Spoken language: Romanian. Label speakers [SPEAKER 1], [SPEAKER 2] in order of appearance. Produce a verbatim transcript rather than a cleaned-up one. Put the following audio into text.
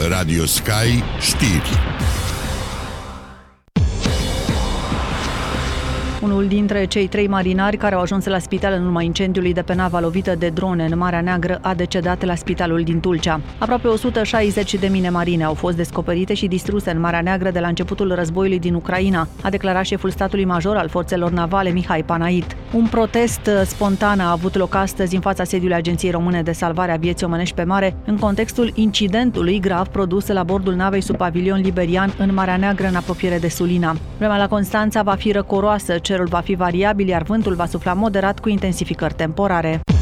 [SPEAKER 1] Radio Sky Știri.
[SPEAKER 2] Unul dintre cei trei marinari care au ajuns la spital în urma incendiului de pe nava lovită de drone în Marea Neagră a decedat la spitalul din Tulcea. Aproape o sută șaizeci de mine marine au fost descoperite și distruse în Marea Neagră de la începutul războiului din Ucraina, a declarat șeful statului major al forțelor navale Mihai Panait. Un protest spontan a avut loc astăzi în fața sediului Agenției Române de Salvare a Vieții Omenești pe Mare, în contextul incidentului grav produs la bordul navei sub pavilion liberian în Marea Neagră, în apropiere de Sulina. Vremea la Constanța va fi răcoroasă, cerul va fi variabil, iar vântul va sufla moderat cu intensificări temporare.